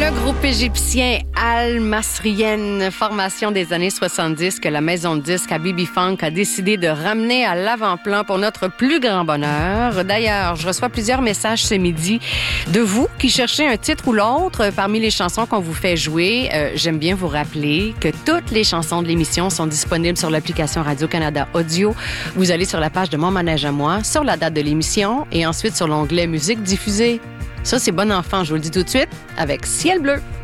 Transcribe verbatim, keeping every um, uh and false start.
Le groupe égyptien Al-Masriyen, formation des années soixante-dix, que la maison de disques Habibi Funk a décidé de ramener à l'avant-plan pour notre plus grand bonheur. D'ailleurs, je reçois plusieurs messages ce midi de vous qui cherchez un titre ou l'autre parmi les chansons qu'on vous fait jouer. Euh, j'aime bien vous rappeler que toutes les chansons de l'émission sont disponibles sur l'application Radio-Canada Audio. Vous allez sur la page de Mon Manège à moi, sur la date de l'émission et ensuite sur l'onglet Musique diffusée. Ça, c'est bon enfant, je vous le dis tout de suite, avec Ciel bleu.